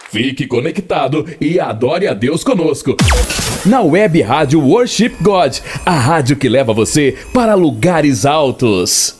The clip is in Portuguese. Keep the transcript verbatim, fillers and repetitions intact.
Fique conectado e adore a Deus conosco. Na Web Rádio Worship God, a rádio que leva você para lugares altos.